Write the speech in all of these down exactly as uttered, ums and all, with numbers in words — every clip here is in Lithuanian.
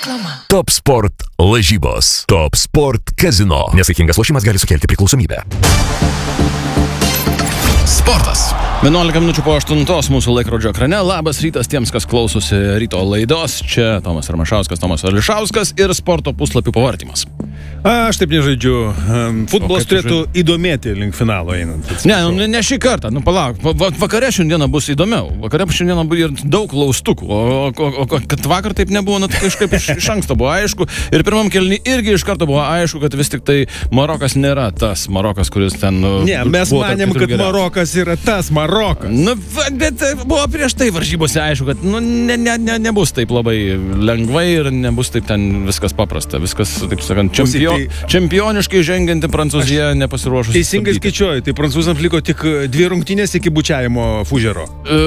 Reklama. Top Sport lažybos. Top Sport kazino. Nesaikingas lošimas gali sukelti priklausomybę. Sportas. vienuolika minučių po aštuntos mūsų laikrodžio ekrane. Labas rytas tiems, kas klausosi ryto laidos. Čia Tomas Armašauskas, Tomas Ališauskas ir sporto puslapių pavartymas. A, aš taip nežaidžiu. Futbolas turėtų žaid... įdomėti link finalo einant. Ne, ne, ne šį kartą. Nu, palauk. Va, vakare šiandieną bus įdomiau. Vakare šiandieną bus ir daug klaustukų. O, o, o kad vakar taip nebuvo, nu, kažkaip iš, iš anksto buvo aišku. Ir pirmam kėlinį irgi iš karto buvo aišku, kad vis tik tai Marokas nėra tas Marokas, kuris ten... Ne, mes manėm, kad geriausias. Marokas yra tas Marokas. Nu, bet buvo prieš tai varžybose aišku, kad nu, ne, ne, ne, nebus taip labai lengvai ir nebus taip ten viskas paprasta. Viskas, taip sakant, čempio, tai... čempioniškai žengianti Prancūzija nepasiruošusi. Teisingai skaičiuoju, tai prancūzams liko tik dvi rungtynės iki bučiavimo Fužero.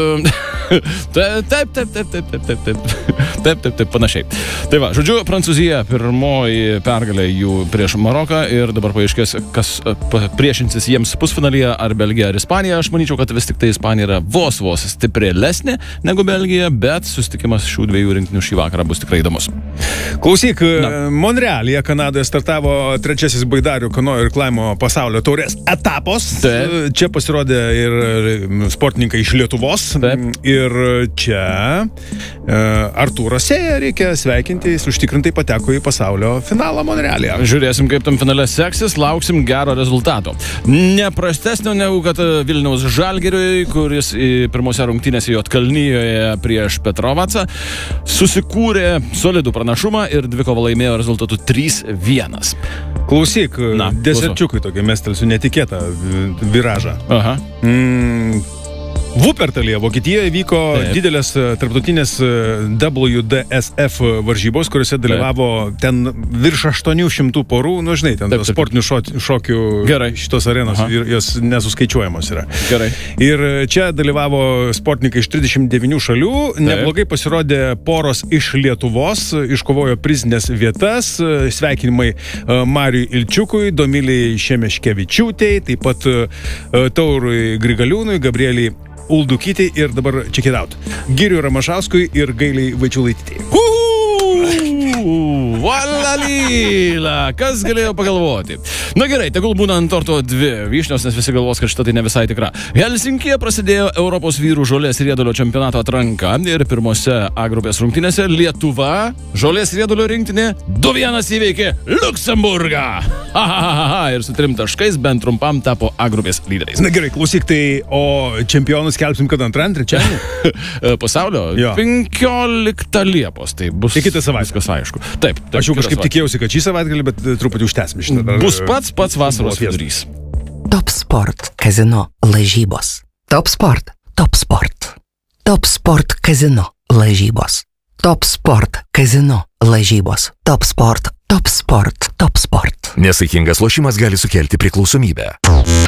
Taip, taip, taip, taip, taip, taip, taip, taip, taip, taip, panašiai. Tai va, žodžiu, Prancūzija pirmoji pergalė jų prieš Maroką ir dabar paaiškės, kas priešinsis jiems pusfinalyje, ar Belgija, ar Ispanija. Aš manyčiau, kad vis tik tai Ispanija yra vos vos stiprėlesnė negu Belgija, bet susitikimas šių dviejų rinktinių šį vakarą bus tikrai įdomus. Klausyk, Monrealyje, Kanadoje startavo trečiasis baidarių kanojo ir klaimo pasaulio taurės etapos. Taip. Čia pasirodė ir sportininkai iš Lietuvos. Taip. Ir čia Artūras Sėja reikia sveikinti, jis užtikrintai pateko į pasaulio finalą Monrealyje. Žiūrėsim, kaip tam finale seksis, lauksim gero rezultato. Neprastesnio negu kad Vilniaus Žalgiriui, kuris pirmose rungtynėse Juodkalnijoje prieš Petrovacą susikūrė solidų pranašumą ir dvikovą laimėjo rezultatu trys vienas. Klausyk, deserčiukai tokia mestelsiu netikėtą viražą. Aha. Mm. Vupertalyje, Vokietijoje vyko Taip. didelės tarptautinės W D S F varžybos, kuriuose dalyvavo Taip. ten virš aštuonių šimtų porų, nu žinai, ten Taip, sportinių šokių Gerai. šitos arenos, Aha. jos nesuskaičiuojamos yra. Gerai. Ir čia dalyvavo sportininkai iš trisdešimt devynių šalių, Taip. neblogai pasirodė poros iš Lietuvos, iškovojo prizinės vietas, sveikinimai Mariui Ilčiukui, Domiliai Šemeškevičiūtei, taip pat Taurui Grigaliūnui, Gabrieliai Uldukytei ir dabar check it out. Giriui Ramašauskui ir Gailiai Vaičiulaitytei. Valalyla, kas galėjo pagalvoti? Na gerai, tegul būna ant torto dvi vyšnios, nes visi galvos, kad šita tai ne visai tikra. Helsinkije prasidėjo Europos vyrų žolės riedulio čempionato atranka ir pirmose A grupės rungtynėse Lietuva žolės riedulio rinktinė du vienas įveikė Liuksemburgą. Ha, ha, ha, ha, ir su trim taškais bent trumpam tapo A grupės lyderiais. Na gerai, klausyk, tai o čempionus kelpsim kada antrą, trečiąjį? Pasaulio? penkioliktą Liepos, tai bus tai kitą savaitę. Viskas aišku. Taip, taip. Aš jau kažkaip savaitę. tikėjausi, kad šį savaitgalį, bet truputį užtęsime šitą. Bus pats pats vasaros vidurys. Top Sport kazino lažybos. Top Sport. Top Sport. Top Sport kazino lažybos. Top Sport kazino lažybos. Top Sport. Top Sport. Top Sport. Nesaikingas lošimas gali sukelti priklausomybę.